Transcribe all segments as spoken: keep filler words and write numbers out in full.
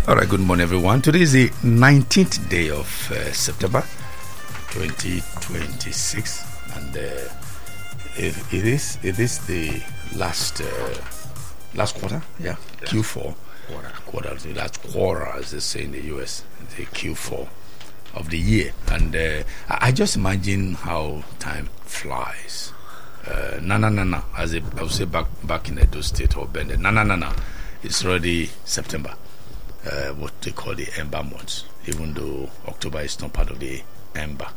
All right, good morning, everyone. Today is the nineteenth day of uh, September twenty twenty-six, and uh, it, it is it is the last uh, last quarter, yeah, yeah. Q four quarter, quarter, the last quarter, as they say in the U S, the Q four of the year, and uh, I, I just imagine how time flies. Uh, na na na na, as I would say back back in Edo State or Bende, na na na na, it's already September. Uh, what they call the Ember months, even though October is not part of the Ember.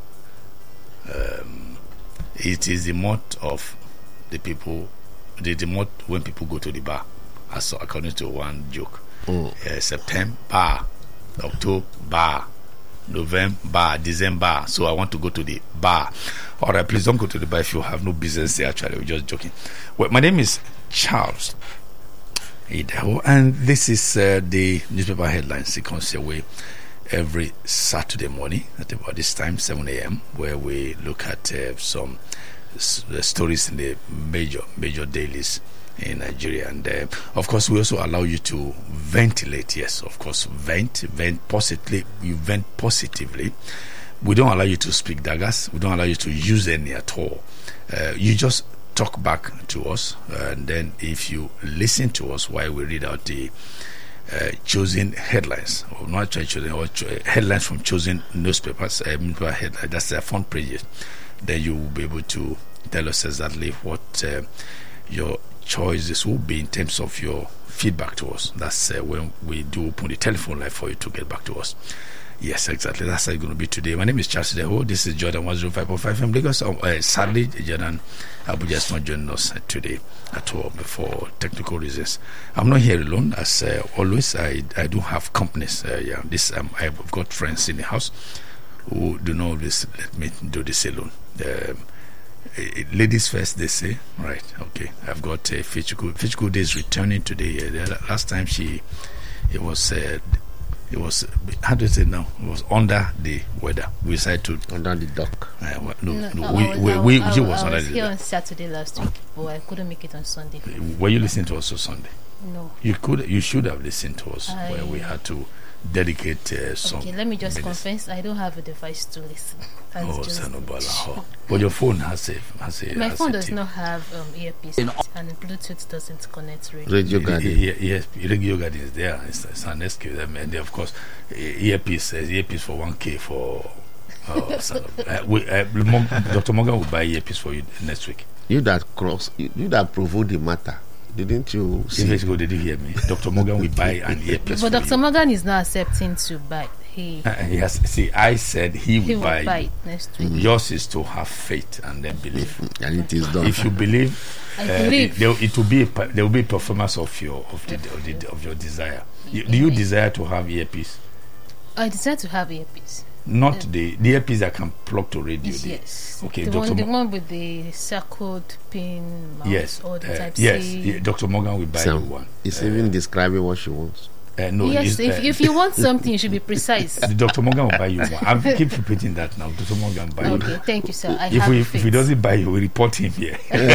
Um, it is the month of the people, the, the month when people go to the bar, as according to one joke. Mm. Uh, September, October, November, December. So I want to go to the bar. All right, please don't go to the bar if you have no business there. Actually, we're just joking. Well, my name is Charles, and this is uh, the newspaper headlines. It comes your way every Saturday morning at about this time, seven a.m., where we look at uh, some s- stories in the major major dailies in Nigeria. And uh, of course, we also allow you to ventilate. Yes, of course, vent, vent positively. You vent positively. We don't allow you to speak daggers. We don't allow you to use any at all. Uh, you just talk back to us, and then if you listen to us while we read out the uh, chosen headlines, or not chosen, or cho- headlines from chosen newspapers, uh, headline, that's their front pages, then you will be able to tell us exactly what uh, your choices will be in terms of your feedback to us. That's uh, when we do open the telephone line for you to get back to us. Yes, exactly. That's how it's going to be today. My name is Charles Deho. This is Jordan one oh five point five from Lagos. Um, uh, sadly, Jordan Abuja is not joining us today at all for technical reasons. I'm not here alone. As uh, always, I I do have companies. Uh, yeah, this um, I've got friends in the house who do not always let me do this alone. Um, uh, ladies first, they say. Right, okay. I've got uh, Fichiko. Fichiko is returning today. Uh, the last time she, it was... Uh, It was, how do you say now? It was under the weather. We decided to... Under the dock. Uh, well, no, no, no, I we, was, we, I we, was, we I was was under the here weather. on Saturday last week, but I couldn't make it on Sunday. Were you listening to us on Sunday? No. You could, you should have listened to us I, where we had to dedicate uh, some... Okay, let me just minutes. confess, I don't have a device to listen. That's Oh, just Sanobala. Oh. But your phone has a... Has a My has phone a does tip. not have um, earpiece, In- and Bluetooth doesn't connect radio. Radio Ye- Garden. ye- Yes, Radio Garden is there. It's, it's an excuse. I mean, of course, e- earpiece, uh, earpiece for one K for... Uh, son of- uh, we, uh, Mo- Doctor Morgan will buy earpiece for you next week. You that cross, you, you that provoked the matter. Didn't you see? If go, did you hear me? Doctor Morgan will buy an earpiece But for Doctor you. Morgan is not accepting to buy. He, Uh, yes, see, I said he will he will buy, buy you. it next week. Yours is to have faith and then believe. And it is done. If you believe, I uh, believe. It, there, it will be a, per- there will be a performance of your of the of, the, of your desire. You, do you desire to have earpiece? I decided to have earpiece. Not Yeah. the the earpiece that can plug to radio. the- Yes. Okay, the Doctor one, the Mo- one with the circled pin mouse, Yes, or the uh, type yes. C. yeah, Doctor Morgan will buy So, you one. it's Uh, even describing what she wants. uh, no, Yes, it's, if, uh, if you want something, you should be precise. the Doctor Morgan will buy you one. I keep repeating that now. Doctor Morgan will buy you. Okay, thank you, sir. I If have we faith. if he doesn't buy you, we report him here.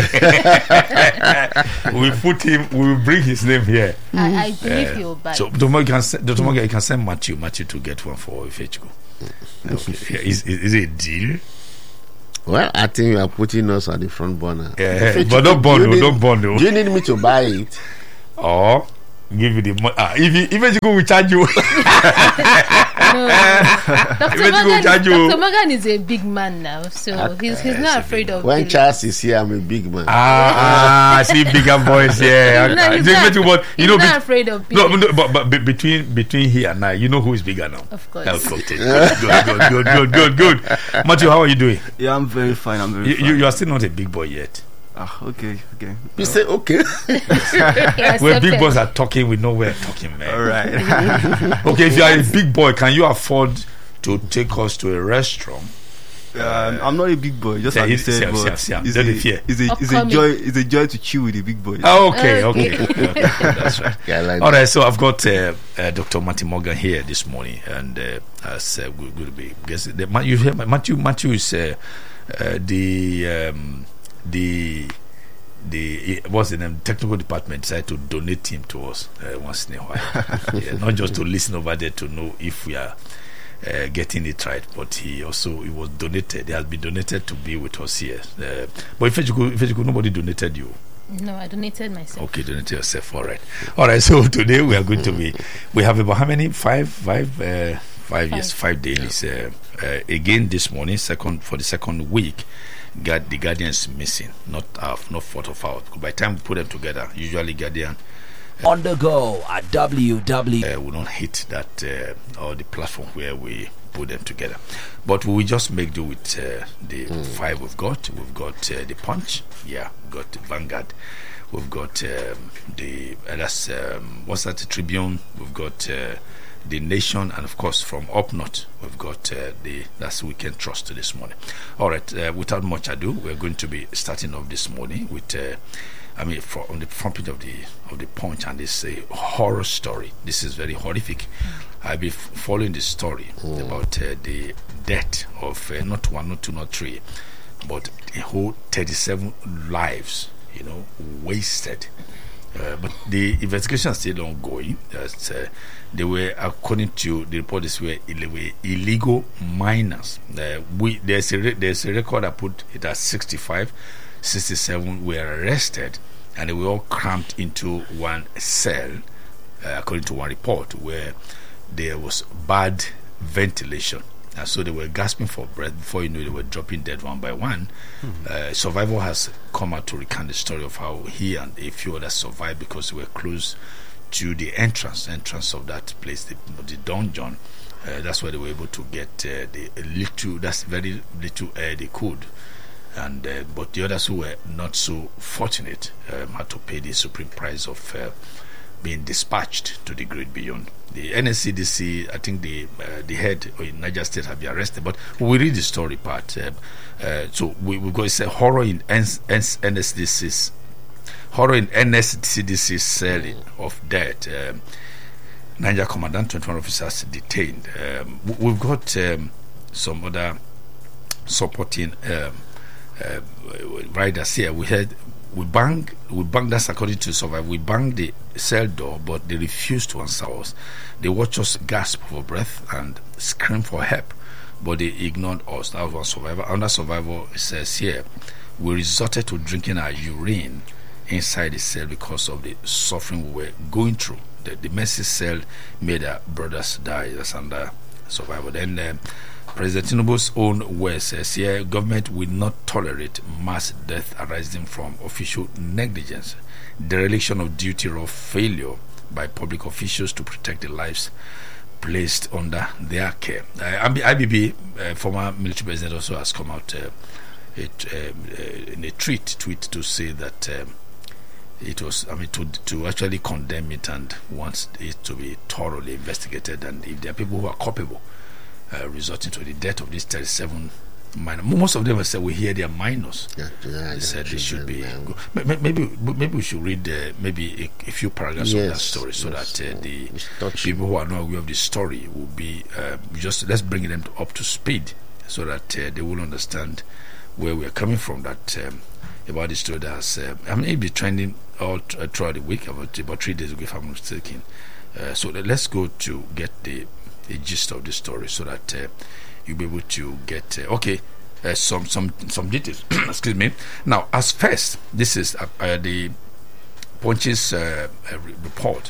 we put him. We will bring his name here. I, I believe Uh, he will buy. So, Doctor Morgan, can send, Doctor Morgan, you can send Matthew, Matthew to get one for Ifechiko. Okay. Yeah, is, is, is it a deal? Well, I think you are putting us at the front burner. Yeah, If but you- don't bond, do you oh, need- don't bond. oh. Do you need me to buy it? Or give you the money. Ah, if you, Ifechiko will charge you. No, Doctor Even Morgan, to charge is, you- Doctor Morgan is a big man now, so he's, he's not afraid of When billing. Charles is here, I'm a big man. Ah, I see bigger boys here. No, he's They not, bet you what- he's you know, not bet- afraid of No, billing. no, but, but be- between between he and I, you know who is bigger now? Of course. Okay, good, good, good, good, good, good. Matthew, how are you doing? Yeah, I'm very fine. I'm very You, fine. you, you are still not a big boy yet. Ah, okay, okay. You say, okay. He Where big accepted. boys are talking, we know we're talking, man. All right. Okay, if you are a big boy, can you afford to take us to a restaurant? um, I'm not a big boy, just Say like you it- said, say- but say- say- it's, don't a, you fear? it's, a, it's a Upcoming. joy. It's a joy to chill with the big boys. Oh, okay, okay, Okay. okay, that's right. Yeah, I like All right, so I've got uh, uh, Doctor Matthew Morgan here this morning, and uh, as uh, good, good to be. Guess the, Ma- you hear Matthew? Matthew is uh, uh, the um, the the what's the name technical department decided to donate him to us uh, once in a while. Yeah, not just to listen over there to know if we are uh, getting it right, but he also he was donated. He has been donated to be with us here. Uh, but if you if you nobody donated you. No, I donated myself. Okay, donate yourself. All right, all right. So today we are going to be. We have about how many? Five, five, uh, five. Yes, five dailies. Uh, uh, again this morning, second for the second week. God, the Guardian is missing. Not our, not fault of ours. By the time we put them together, usually Guardian uh, on the go at W W. Uh, we don't hit that uh, or the platform where we put them together. But we will just make do with uh, the mm. five we've got. We've got uh, the Punch. Yeah, we've got the Vanguard. We've got um, the uh, that's um, what's that? The Tribune. We've got. Uh, The Nation, and of course from up north we've got uh, the that's Weekend Trust this morning. All right, uh, without much ado, we're going to be starting off this morning with uh, I mean for, on the front page of the of the Punch, and this a uh, horror story. This is very horrific. Mm. I'll be f- following the story mm. about uh, the death of uh, not one, not two, not three, but a whole thirty-seven lives, you know, wasted. Uh, but the investigation is still ongoing. Uh, they were, according to the report, this were illegal miners. Uh, we there's a there's a record I put it at sixty-five, sixty-seven were arrested, and they were all cramped into one cell, uh, according to one report, where there was bad ventilation. And so they were gasping for breath. Before you know, they were dropping dead one by one. Mm-hmm. Uh, Survivor has come out to recount the story of how he and a few others survived because they were close to the entrance entrance of that place, the, the dungeon. Uh, that's where they were able to get uh, the little, that's very little air they could. And uh, but the others who were not so fortunate um, had to pay the supreme price of uh, being dispatched to the great beyond. The N S C D C, I think the uh, the head in Niger State have been arrested, but we read the story part. Uh, uh, so we we go to say horror in N S D C's horror in N S C D C's cell of death. Um, Niger Commandant, twenty-one officers detained. Um, we've got um, some other supporting um, uh, riders here. We had. We banged, we banged, that's according to Survive, we banged the cell door, but they refused to answer us. They watched us gasp for breath and scream for help, but they ignored us. That was one survivor. Another survivor says here, we resorted to drinking our urine inside the cell because of the suffering we were going through. The, the messy cell made our brothers die. That's under survivor. Then uh, President Tinubu's own words says here, government will not tolerate mass death arising from official negligence, dereliction of duty, or failure by public officials to protect the lives placed under their care. Uh, I B B, uh, former military president, also has come out uh, it, um, uh, in a tweet, tweet to say that um, it was, I mean, to to actually condemn it and wants it to be thoroughly investigated, and if there are people who are culpable, Uh, resulting to the death of these thirty-seven minors. Most of them have said we hear they are minors. Yeah, yeah, they said they should be. Go, maybe maybe we should read uh, maybe a, a few paragraphs yes, of that story so yes, that uh, the people who are not aware of the story will be uh, just let's bring them to, up to speed so that uh, they will understand where we are coming from. That um, about the story that has, uh, I mean, it'll be trending all t- uh, throughout the week, about about three days ago, if I'm not mistaken. Uh, so uh, let's go to get the. the gist of the story so that uh, you'll be able to get uh, okay uh, some some some details. Excuse me. Now, as first, this is uh, uh, the Punch's uh, uh, report.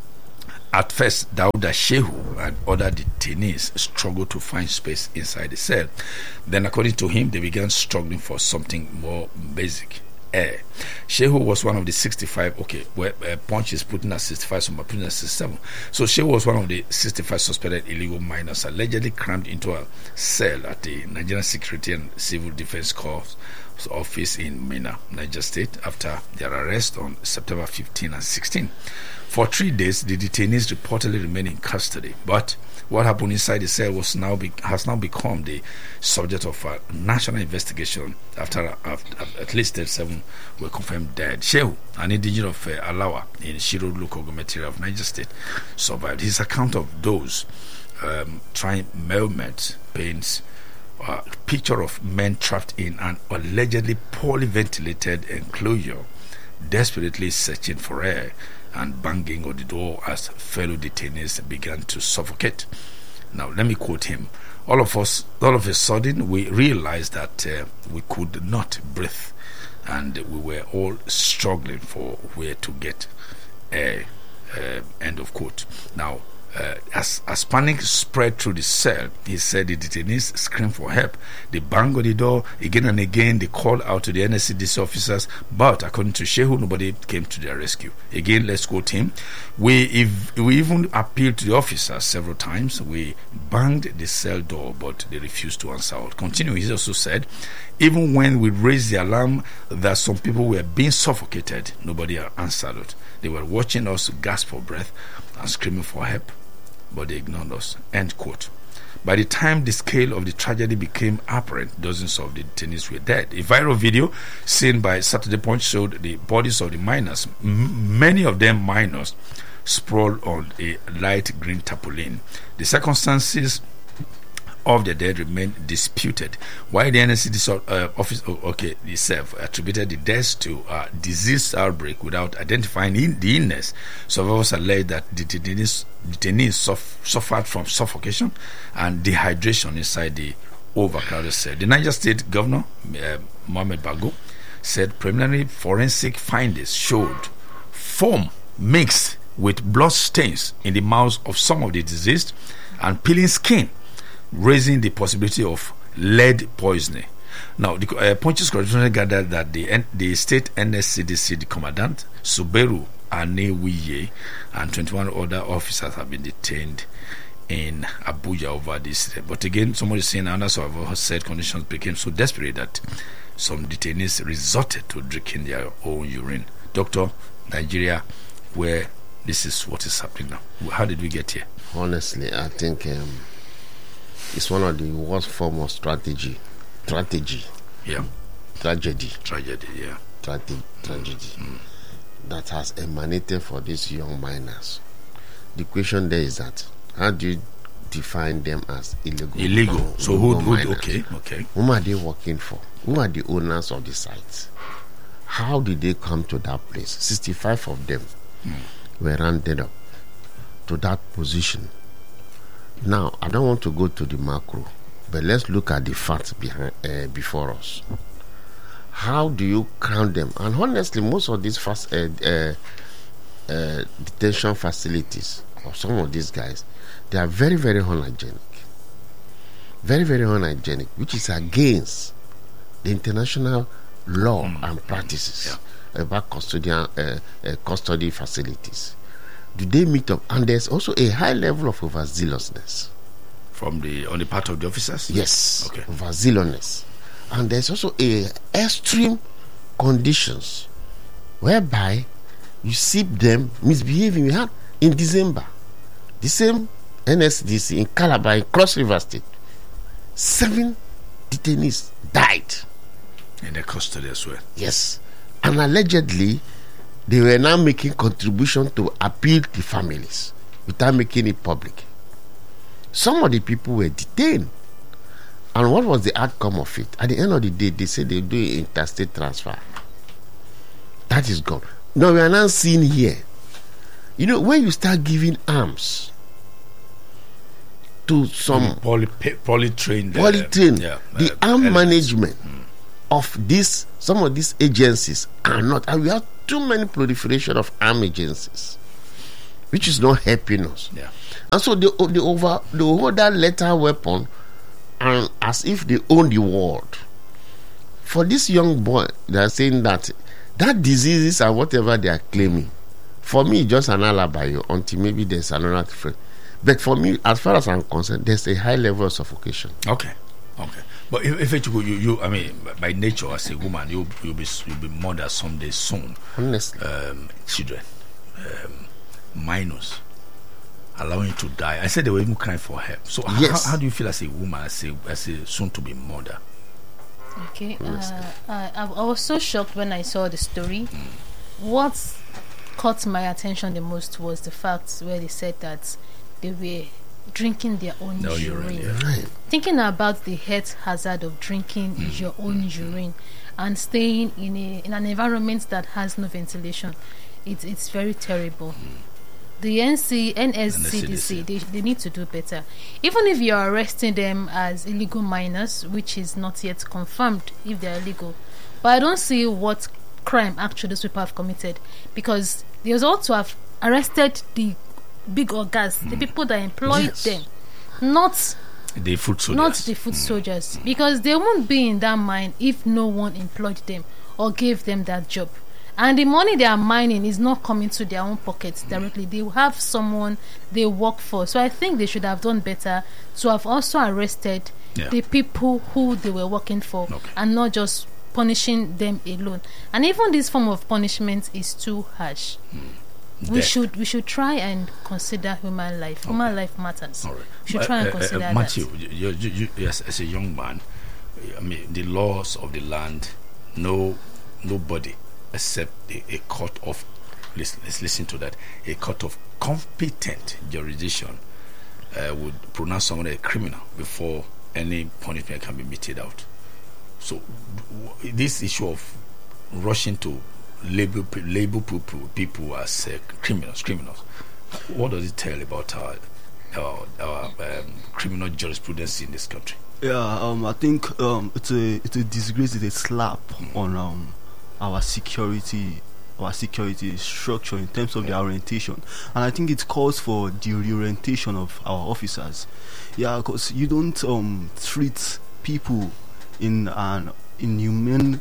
At first, Dauda Shehu and other detainees struggled to find space inside the cell. Then, according to him, they began struggling for something more basic. Air. Shehu was one of the sixty-five. Okay, where uh, Punch is putting at sixty-five, some are putting at sixty-seven. So Shehu was one of the sixty-five suspected illegal miners allegedly crammed into a cell at the Nigerian Security and Civil Defense Corps office in Minna, Niger State, after their arrest on September fifteenth and sixteenth. For three days, the detainees reportedly remained in custody, but what happened inside the cell was now be, has now become the subject of a national investigation after, after at least thirty-seven were confirmed dead. Shehu, an indigenous of uh, Alawa in Shiro local government area of Niger State, survived. His account of those um, trying movement paints a picture of men trapped in an allegedly poorly ventilated enclosure desperately searching for air and banging on the door as fellow detainees began to suffocate. Now, let me quote him. All of us, all of a sudden, we realized that uh, we could not breathe, and we were all struggling for where to get air. Uh, end of quote. Now, uh, as, as panic spread through the cell, he said the detainees screamed for help. They banged on the door again and again. They called out to the N S C D C officers, but according to Shehu, nobody came to their rescue. Again, let's quote him. We, if, we even appealed to the officers several times. We banged the cell door, but they refused to answer. Continuing, he also said, even when we raised the alarm that some people were being suffocated, nobody answered it. They were watching us gasp for breath and screaming for help, but they ignored us. End quote. By the time the scale of the tragedy became apparent, dozens of the detainees were dead. A viral video seen by Saturday Punch showed the bodies of the miners, m- many of them minors, sprawled on a light green tarpaulin. The circumstances of the dead remain disputed. Why the N S C D C uh, office, oh, okay, itself attributed the deaths to uh, disease outbreak without identifying in the illness. Survivors alleged that the detainees, detainees suff- suffered from suffocation and dehydration inside the overcrowded cell. The Niger State Governor, uh, Mohamed Bago, said preliminary forensic findings showed foam mixed with blood stains in the mouths of some of the deceased and peeling skin, raising the possibility of lead poisoning. Now, the uh, Punch's correspondent gathered that the the state N S C D C, the commandant, Suberu Anewiye, and twenty-one other officers have been detained in Abuja over this. But again, somebody saying another survivor said conditions became so desperate that some detainees resorted to drinking their own urine. Doctor, Nigeria, where this is what is happening now. How did we get here? Honestly, I think um, it's one of the worst form of strategy. Strategy. Yeah. Tragedy. Tragedy, yeah. Tragedy. Tragedy. Mm. That has emanated for these young miners. The question there is that how do you define them as illegal? Illegal. Illegal so who, who miners? okay, okay. Whom are they working for? Who are the owners of the sites? How did they come to that place? sixty-five of them mm. were rounded up to that position. Now, I don't want to go to the macro, but let's look at the facts behind uh, before us. How do you count them? And honestly, most of these fast, uh, uh, uh, detention facilities of some of these guys, they are very, very unhygienic. Very, very unhygienic, which is against the international law mm. and practices yeah. about custodian, uh, uh, custody facilities. Do they meet up? And there's also a high level of overzealousness from the on the part of the officers. Yes, okay. Overzealousness, and there's also a extreme conditions whereby you see them misbehaving. We had in December the same N S D C in Calabar, in Cross River State, seven detainees died in their custody as well. Yes, and allegedly they were now making contribution to appeal to families without making it public. Some of the people were detained. And what was the outcome of it? At the end of the day, they said they do an interstate transfer. That is gone. Now we are now seeing here, you know, when you start giving arms to some mm, poly, poly trained, poly trained, uh, yeah, the uh, arm elements. management mm. of this, some of these agencies are not, and we have too many proliferation of arm agencies, which is not helping us. Yeah. And so they, they over they hold that lethal weapon, and as if they own the world. For this young boy, they are saying that that diseases and whatever they are claiming, for me, just an alibi until maybe there's another different. But for me, as far as I'm concerned, there's a high level of suffocation. Okay, okay. But if, if it, you, you, I mean, by nature as a woman, you you'll be you'll be mother someday soon. Honestly, um, children, um, minors, allowing you to die. I said they were even crying for help. So yes. how, how do you feel as a woman, as a as a soon to be mother? Okay, uh, I, I was so shocked when I saw the story. Mm. What caught my attention the most was the fact where they said that they were drinking their own no, urine. urine yeah. Right. Thinking about the health hazard of drinking mm. your own mm. urine, and staying in a in an environment that has no ventilation. It's it's very terrible. The N C, N S C D C, they, they need to do better. Even if you're arresting them as illegal miners, which is not yet confirmed if they're illegal, but I don't see what crime actually those people have committed, because they also have arrested the big orgas, mm. the people that employed yes. them, not the foot soldiers. Not the foot mm. soldiers, because they won't be in that mine if no one employed them or gave them that job. And the money they are mining is not coming to their own pockets directly. They will have someone they work for. So I think they should have done better to have also arrested yeah. the people who they were working for, okay. and not just punishing them alone. And even this form of punishment is too harsh. Mm. We should we should try and consider human life. Okay. Human life matters. All right. We should try uh, and consider uh, uh, Matthew, that. You, you, you, yes, as a young man, I mean, the laws of the land, no, nobody except a, a court of, let's, let's listen to that, a court of competent jurisdiction uh, would pronounce someone a criminal before any punishment can be meted out. So w- this issue of rushing to label label people, people as uh, criminals, criminals, what does it tell about our our, our um, criminal jurisprudence in this country? Yeah, um, I think um, it's a it's a disgrace, it's a slap mm. on um. our security our security structure in terms of yeah. their orientation, and I think it calls for the reorientation of our officers. Yeah, because you don't um treat people in an inhumane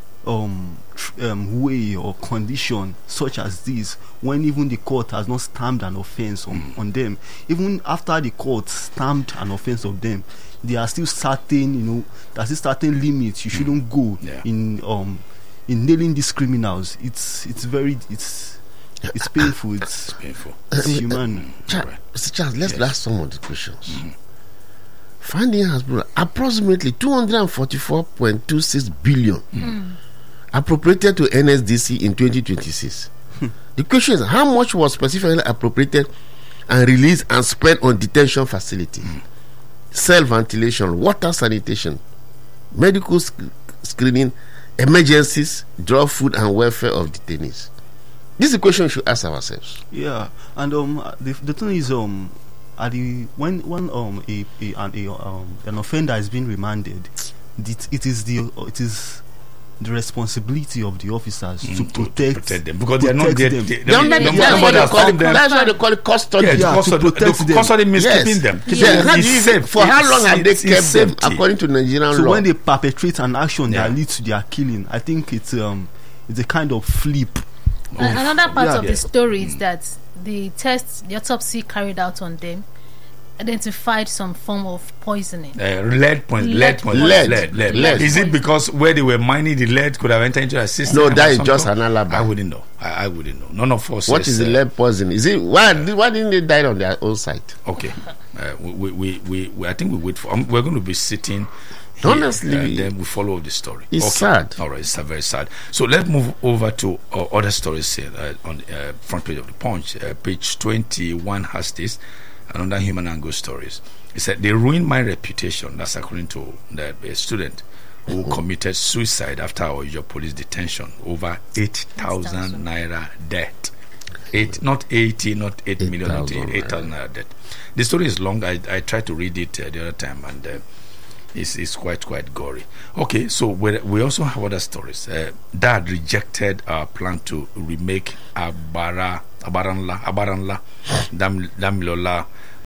um, tr- um way or condition such as this when even the court has not stamped an offense on, mm. on them. Even after the court stamped an offense of them, there are still certain, you know, there's still certain limits you mm. shouldn't go yeah. in um in nailing these criminals. It's it's very it's it's painful. It's, it's painful. It's human. Ch- Mister Charles, let's yes. ask some of the questions. Mm-hmm. Funding has been approximately two hundred forty-four point two six billion mm. appropriated to N S D C in twenty twenty-six. The question is, how much was specifically appropriated and released and spent on detention facility, mm. cell ventilation, water sanitation, medical sc- screening, emergencies, drug, food, and welfare of detainees? This is a question we should ask ourselves. Yeah, and um, the the thing is um, at the when when um a, a an a, um an offender is being remanded, it, it is the uh, it is the responsibility of the officers mm, to, to protect, protect them, because they are not there. They, they, they, they, they, that's why they call it custody. Yeah, yeah, custody, to protect the them. Custody means yes. keeping them. Keeping yes. them. It's safe. For how long have they it's, kept it's them safety. according to Nigerian so law? So when they perpetrate an action yeah. that leads to their killing, I think it's um it's a kind of flip. Uh, another part yeah. of yeah. the story is that the test, the autopsy carried out on them, identified some form of poisoning. Uh, lead point, lead, lead point, lead, lead, lead, lead. Is it because where they were mining the lead could have entered into a system? No, that is just an alibi. I wouldn't know. I, I wouldn't know. None of us. What is the uh, lead poison? Is it why? Uh, why didn't they die on their own site? Okay, uh, we, we, we, we, I think we wait for. Um, we're going to be sitting. Here, Honestly, uh, then we follow the story. It's okay. sad. All right, it's uh, very sad. So let's move over to uh, other stories here uh, on the uh, front page of the Punch. Uh, page twenty-one has this, another human angle stories. It said they ruined my reputation. That's according to the a student who committed suicide after our your police detention over eight thousand naira debt. Eight, not eighty, not eight, eight million, not eight, eight thousand naira debt. The story is long. I I tried to read it uh, the other time, and uh, it's it's quite quite gory. Okay, so we we also have other stories. Uh, Dad rejected our plan to remake Abara Abaranla Abaranla Dam Damilola.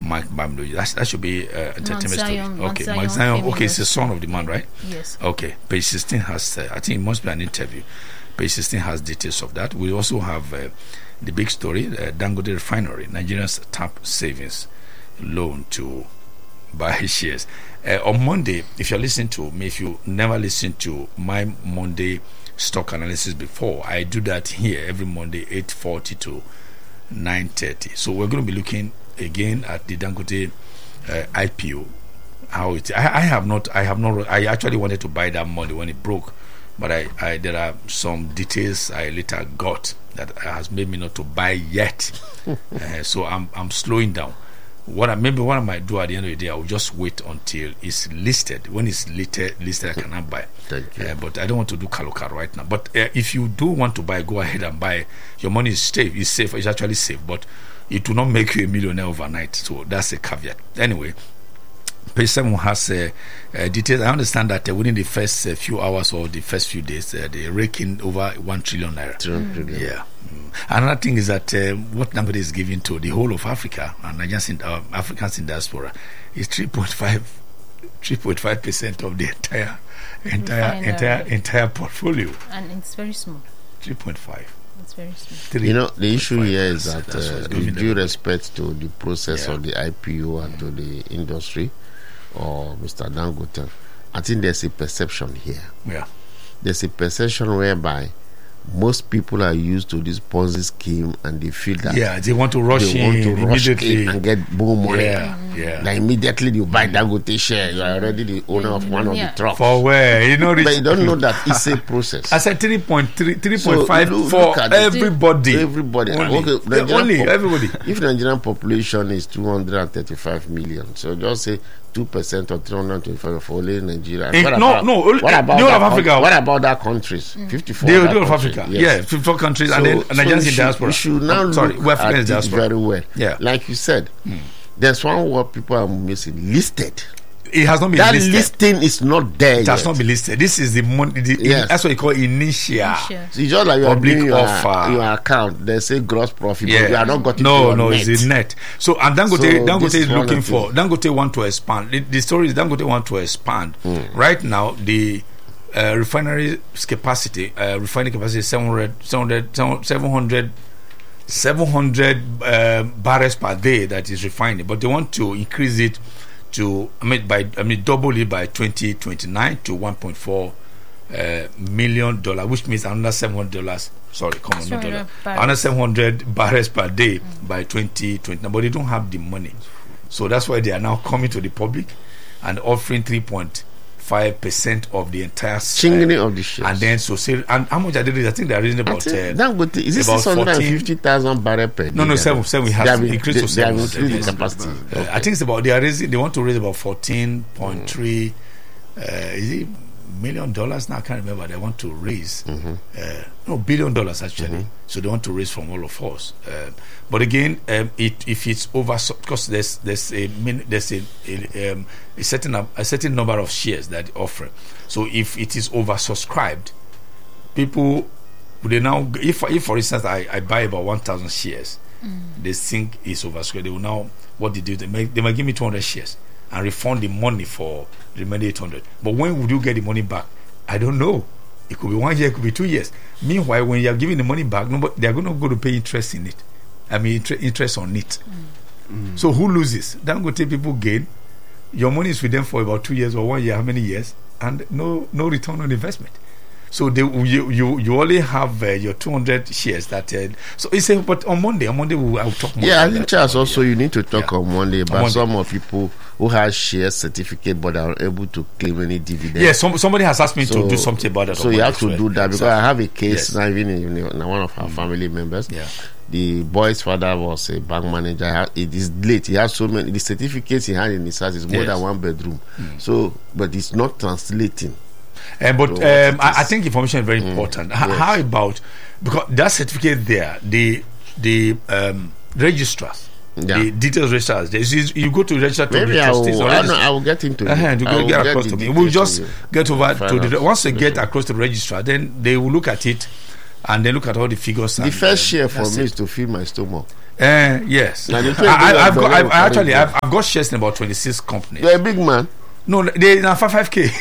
That, that should be uh, entertainment story. Okay, Mount Zion. Okay, it's the son of the man, right? Yes. Okay, page sixteen has. Uh, I think it must be an interview. Page sixteen has details of that. We also have uh, the big story: uh, Dangote Refinery, Nigerians tap savings loan to buy shares. Uh, on Monday, if you're listening to me, if you never listened to my Monday stock analysis before, I do that here every Monday, eight forty to nine thirty. So we're going to be looking again at the Dangote uh, I P O. How it? I, I have not. I have not. I actually wanted to buy that Monday when it broke, but I, I there are some details I later got that has made me not to buy yet. uh, so I'm I'm slowing down. what I maybe what I might do at the end of the day, I will just wait until it's listed. When it's listed, listed, I cannot buy. Thank you. Uh, but I don't want to do Kaluka right now. But uh, if you do want to buy, go ahead and buy. Your money is safe. It's safe. It's actually safe, but it will not make you a millionaire overnight. So that's a caveat. Anyway, page seven has uh, uh, details. I understand that uh, within the first uh, few hours or the first few days, uh, they rake in over one trillion naira. Mm. Yeah. Mm. Another thing is that uh, what Dangote is giving to the whole of Africa and Nigerians in, uh, Africans in diaspora is three point five percent of the entire entire Refinery. entire entire portfolio. And it's very small. three point five. It's very small. Three You know, the issue point five here is percent. that, That's uh, what's with giving due them- respect to the process Yeah. of the I P O and to the industry or Mister Dangote, I think there's a perception here. Yeah. There's a perception whereby most people are used to this Ponzi scheme and they feel that Yeah, they want to rush they in want to rush immediately. in and get more money. Yeah, yeah. Like immediately you buy Dangote share, you are already the owner of one of Yeah. the trucks. For where? You know, But you don't know that it's a process. I said three point three, three So, point five look- for look at it. everybody. Everybody. Only, Okay, Yeah, Nigerian only pop- everybody. If Nigerian population is two hundred thirty-five million, so just say two percent of three hundred twenty-five for only Nigeria. Eh, What no, about- no, only- What about the whole that of coun- Africa. What about that countries? fifty-four. The other whole of countries, Africa. yes. Yeah, fifty-four countries and then So- so Nigerians you in should- diaspora. You should now I'm sorry, look we're at Africans in it diaspora. very well. Yeah. Like you said, there's one word people are missing: listed. It has not been That listed. listing is not there It has yet. not been listed. This is the money. The, Yes. That's what you call initial. Sure. So it's just like you are Public doing your, offer. your account. They say gross profit, Yeah. but you are not got it. No, to no, your net. it's a net. So and Dangote, So Dangote this is is one looking of for. the- Dangote want to expand. The, the story is Dangote want to expand. Mm. Right now, the uh, refinery capacity, uh, refining capacity is seven hundred, seven hundred, seven hundred, seven hundred uh, barrels per day that is refining, but they want to increase it to, I mean, by I mean double it by twenty twenty-nine to one point four uh, million dollar, which means another seven hundred dollars. Sorry, come on, not Sorry, dollar. barrels. Another seven hundred barrels per day by twenty twenty-nine, but they don't have the money, so that's why they are now coming to the public and offering three point five percent of the entire Chinging of the shares. and then so say and how much are they raising? I think they're raising I about think uh, Dangote, is it about six hundred fifty thousand barrels per day? no no seven seven. We They have have increased to they- they have seven. increased the Yes. capacity. Uh, Okay. I think it's about they are raising. They want to raise about fourteen point three. Uh, is it million dollars now? I can't remember. They want to raise Mhm. uh, no billion dollars actually. Mhm. So they want to raise from all of us. Uh, but again, um, it, if it's over, because there's there's a min, there's a a, um, a certain a certain number of shares that they offer. So if it is oversubscribed, people they now if if for instance I, I buy about one thousand shares, they think it's oversubscribed. They will now what they do they make they might give me two hundred shares and refund the money for the remaining eight hundred. But when would you get the money back? I don't know. It could be one year, it could be two years. Meanwhile, when you are giving the money back, no, but they are going to go to pay interest in it. I mean, inter- interest on it. Mm. So who loses? Dangote people gain. Your money is with them for about two years or one year, how many years, and no no return on investment. So they you you, you only have uh, your two hundred shares that. Uh, so it's a, but on Monday, on Monday we'll, I'll talk more. Yeah, I about think that. Charles, also Yeah. you need to talk Yeah. on Monday about Monday. some of people who have share certificate but are able to claim any dividend. Yeah, some, somebody has asked me So- to do something about that. So on you Monday have to as do well. that because So- I have a case Yes. now, even in, in one of our family members. Yeah. The boy's father was a bank manager. Ha- It is late. He has so many. The certificates he had in his house is more Yes. than one bedroom. So, but it's not translating. Uh, but So um, what it I, I is- think information is very important. H- yes. How about because that certificate there, the the um, registrars, Yeah. the details registrars. there is- You go to register to Maybe the I trustees will, or I, know, register. I will get into Uh-huh, it. to I go will get get across the to me. details We'll just you. get over Find to the out. once they get Okay. across to the registrar, then they will look at it and they look at all the figures. The and, first uh, share for that's me it. is to fill my stomach. Uh, yes, Now, the I, first I, day I've of got. the I've, year, I actually, correct, I've, I've got shares in about twenty-six companies. You're a big man. No, they now five five k.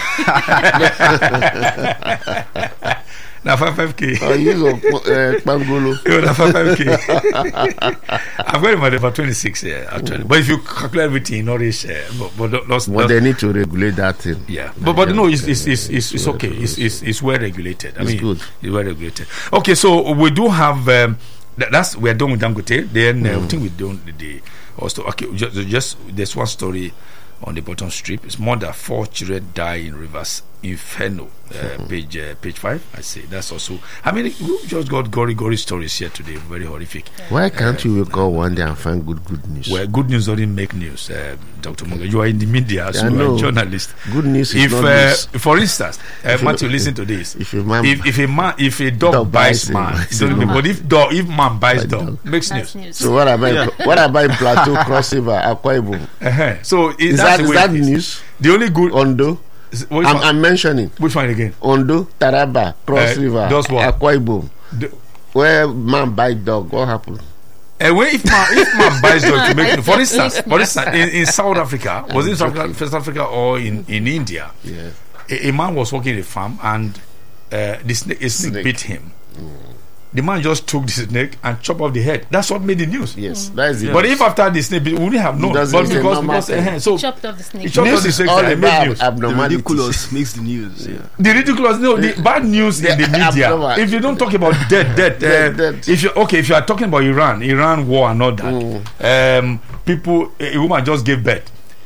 Now five five k. I use of uh, Pangolo. It was five five k. I've got about about twenty-six here actually. But if you calculate everything, not each, uh, but but not, not, But they need to regulate that thing. yeah. But but Yeah, no, it's okay, it's it's, yeah, it's, it's yeah, okay. It's, it's it's well regulated. I It's mean, good. it's well regulated. Okay, so we do have. Um, that, that's we're done with Dangote. Then uh, I think we're done with the also. Okay, just, just there's one story on the bottom strip. It's more than four children die in Rivers Inferno, uh, page uh, page five. I say that's also. I mean, we just got gory, gory stories here today. Very horrific. Why can't you wake up one day and find good, good news? Well, good news doesn't make news, uh, Doctor Munga. You are in the media, so I you are know. a journalist. Good news is If, not uh, news. for instance, uh, If you- Matthew, listen to this. If a man, If, if a man, if a dog, Dog bites bites a man, man, it doesn't mean- but if dog, if man bites By dog, dog. makes That's news. news. so what about Yeah. what about in Plateau, Cross River, Akwa Ibom? Uh-huh. So it, Is that's that the is way that it is. news? The only good. Ondo, Which, I'm, one, I'm mentioning which one again? Ondo, Taraba, Cross Uh, River, those what? Akwa Ibom, The, where man bite dog. What happened? Uh, when if man if man buys dog to make, for instance, for instance, in, in South Africa, was it in South Africa, South Africa or in, in India, Yes. a, a man was working in a farm and uh, the snake, a snake, Snake. bit him. The man just took the snake and chopped off the head. That's what made the news. Yes, that is it. But if after the snake, bit, we wouldn't have known. doesn't But say because, normal because thing. uh, so Chopped off the snake. He chopped off News the is snake all and made about news. The abnormalities. ridiculous makes the news. Yeah. The ridiculous, no, the bad news in the Yeah, media. abnormal. If you don't talk about death, death, Death, uh, death. if you okay, if you are talking about Iran, Iran war and all that, Mm. um, people, a woman just gave birth.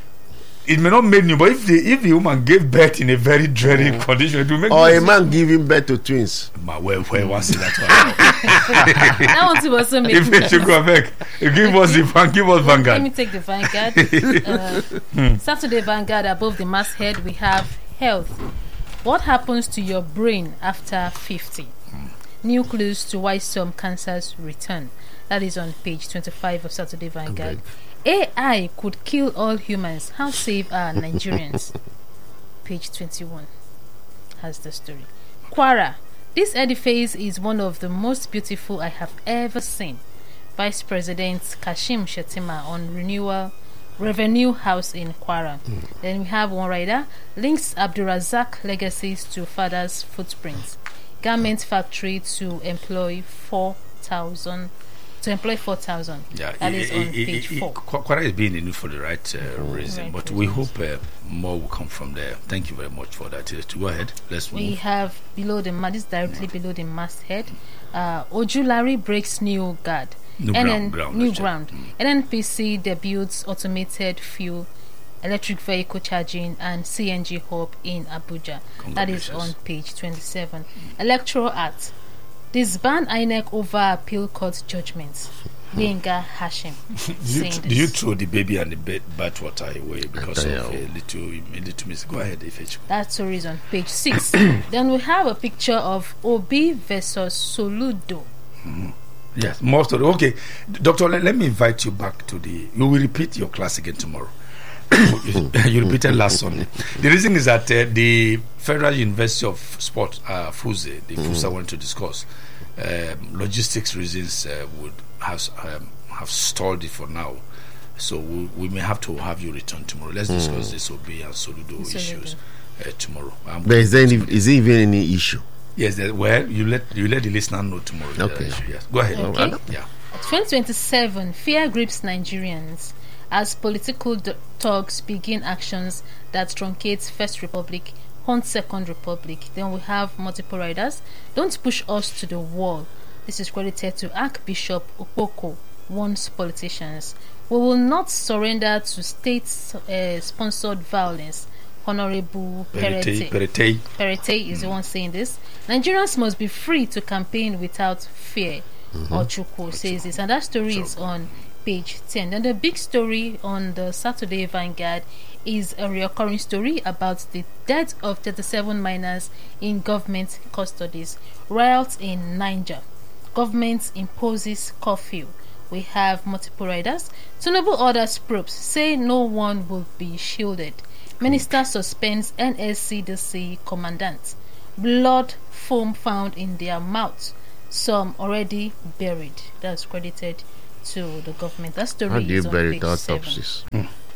It may not make news, but if the if the woman gave birth in a very dreary condition, it will make Or a news. man giving birth to twins. Ma, where where was it that one? That one too also make If it should news. go back, give us the van- give us Let me Vanguard. take the Vanguard. uh, Saturday Vanguard, above the masthead, we have health. What happens to your brain after fifty? New clues to why some cancers return. That is on page twenty-five of Saturday Vanguard. A I could kill all humans. How safe are Nigerians? Page twenty-one has the story. Kwara. This edifice is one of the most beautiful I have ever seen. Vice President Kashim Shettima on renewal Revenue House in Kwara. Then we have one rider links Abdurazak legacies to father's footprints. Garment factory to employ four thousand to employ four thousand. Yeah, That it- is it- on it- page it- four. Qu- Quara is being in the news for the right uh, reason, Right but we reasons. hope uh, more will come from there. Thank you very much for that. Uh, to go ahead, let's move. We have below the ma- this is directly below the masthead. Uh, Ojulari breaks new guard. New N ground, N ground, new Richard. ground. N N P C debuts automated fuel, electric vehicle charging, and C N G hub in Abuja. That is Congratulations. on page twenty-seven. Electoral Act. Disband I N E C over appeal court judgments. Benga Hashim. Do you, saying th- do you this. throw the baby and the bed bathwater away because of Yeah. a little, a little miss? Go ahead, if it's That story is on page six. Then we have a picture of Obi versus Soludo. yes, more story. Okay, Doctor, let, let me invite you back to the. You will repeat your class again tomorrow. You repeated last Sunday. The reason is that uh, the Federal University of Sport, uh, FUSE, the FUSE I wanted to discuss, um, logistics reasons uh, would have um, have stalled it for now. So we, we may have to have you return tomorrow. Let's discuss this Obi and Soludo Soludo. issues uh, tomorrow. Um, But is there any, is there even any issue? yes, there, well, you let you let the listener know tomorrow. the Okay. issue, yes. Go ahead. Okay. Yeah. twenty twenty-seven, fear grips Nigerians as political d- talks begin actions that truncate First Republic, hunt Second Republic. Then we have multiple riders. Don't push us to the wall. This is credited to Archbishop Okpoko, warns politicians. We will not surrender to state-sponsored violence. Honorable Perete, Perete. Perete. Perete is the one saying this. Nigerians must be free to campaign without fear. Ochuku says this, and that story is on page ten. And the big story on the Saturday Vanguard is a recurring story about the death of thirty-seven minors in government custodies. Riots in Niger. Government imposes curfew. We have multiple riders. Tinubu orders probes. Say no one will be shielded. Minister suspends N S C D C commandant. Blood foam found in their mouths. Some already buried. That's credited to the government. That story How do you is on bury page the seven. autopsies?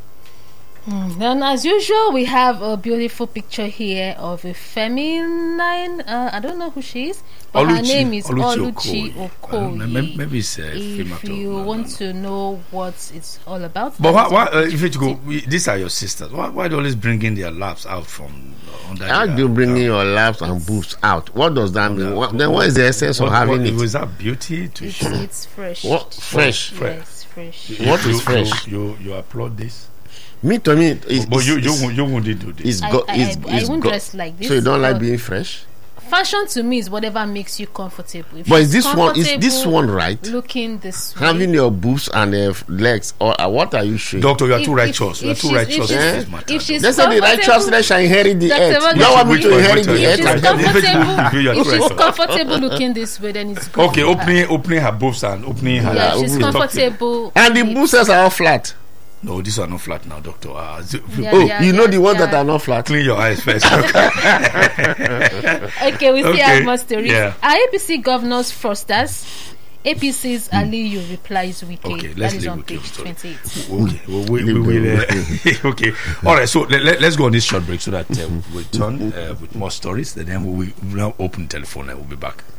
Mm, and as usual, we have a beautiful picture here of a feminine. Uh, I don't know who she is, but her Oluchi- name is Oluchi Oluchi Okoye. Okoye. Uh, maybe- maybe it's, uh, female if to- you no, no, want no. to know what it's all about, But that why, is why on uh, page if you go, fifty. we, these are your sisters. Why, why do you always bringing their laps out from uh, under? How their- do you bring in uh, your laps and boobs out? What does that mean? What, then what is the essence of what- having what- it? Was that beauty to It's, show? it's fresh. What fresh? Fresh. Yes, fresh. What you, is fresh? You, you you applaud this? Me to me, it's, But you you it's, won't- you won't do this. it's I, go, I, it's, I, I it's won't go- dress like this. So you don't like but being fresh? fashion to me is whatever makes you comfortable. If But you're is this one is this comfortable one right? looking this way? Having your boobs and uh, legs, or uh, what are you showing? Doctor, you are If- too if- righteous. You are if too she's- righteous. if in she's- this matter. if she's They say the comfortable- righteousness shall inherit the That's earth. what You don't we- want me to Wait, inherit wait, the wait, earth. If wait, she's wait, wait, wait, comfortable, you are if too she's righteous. comfortable looking this way, then it's good. Okay, for her. opening opening her boobs and opening her. Yeah, Yeah, she's open it. comfortable. And the with- boosters are all flat. No, these are not flat now, doctor. Uh, z- Yeah, Oh, yeah, you know yeah, the ones yeah. that are not flat. Clean your eyes first. Okay, we still Okay, have more stories. yeah. Are A P C governors fraudsters? A P C's Aliyu replies Wike. Okay, That let's is leave on Wike page story. twenty-eight. Okay, well, we, we, we, uh, okay. All right, so let, let, let's go on this short break so that uh, we'll return uh, with more stories. And then we will now open telephone and we'll be back.